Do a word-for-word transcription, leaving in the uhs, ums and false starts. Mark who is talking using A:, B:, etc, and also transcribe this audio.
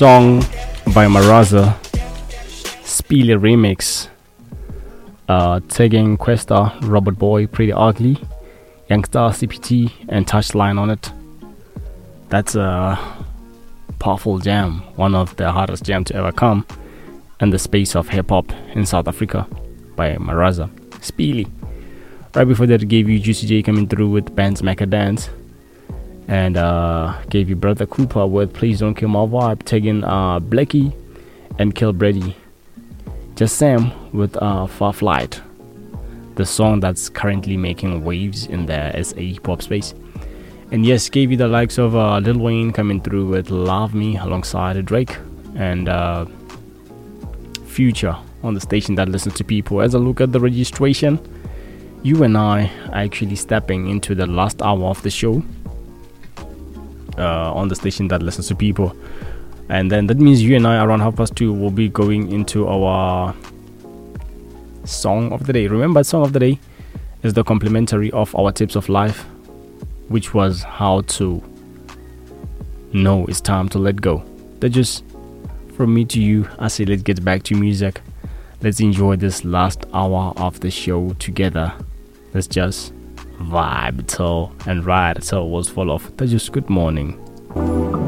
A: song by Maraza, Speely remix, uh, tagging Questa, Robert Boy, Pretty Ugly, Youngstar, C P T, and Touchline on it. That's a powerful jam, one of the hardest jam to ever come in the space of hip hop in South Africa by Maraza, Speely. Right before that, I gave you Juicy J coming through with Band's Macca Dance. And uh, gave you Brother Cooper with Please Don't Kill My Vibe, taking uh, Blackie and Kill Brady. Just Sam with uh, Far Flight, the song that's currently making waves in the S A hip hop space. And yes, gave you the likes of uh, Lil Wayne coming through with Love Me alongside Drake and uh, Future on the station that listens to people. As I look at the registration, you and I are actually stepping into the last hour of the show. Uh, on the station that listens to people, and then that means you and I around half past two will be going into our song of the day. Remember, song of the day is the complimentary of our tips of life, which was how to know it's time to let go. That just from me to you. I say let's get back to music. Let's enjoy this last hour of the show together. Let's just vibe till and ride till was full of. That's just good morning.